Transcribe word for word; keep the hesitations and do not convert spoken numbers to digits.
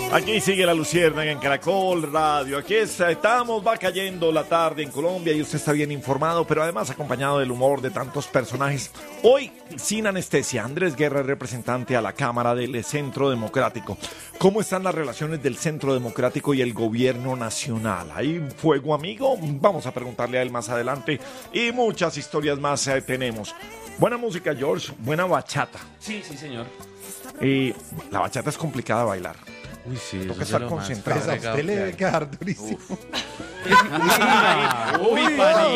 Aquí sigue la Luciérnaga en Caracol Radio. Aquí estamos, va cayendo la tarde en Colombia y usted está bien informado, pero además acompañado del humor de tantos personajes. Hoy, sin anestesia, Andrés Guerra, representante a la Cámara del Centro Democrático. ¿Cómo están las relaciones del Centro Democrático y el gobierno nacional? ¿Hay fuego amigo? Vamos a preguntarle a él más adelante. Y muchas historias más eh, tenemos. Buena música, George. Buena bachata. Sí, sí, señor. Y la bachata es complicada de bailar. Uy, sí, Toca eso es estar lo más concentrado. pegado Pues a usted que le hay. debe quedar durísimo. Uy,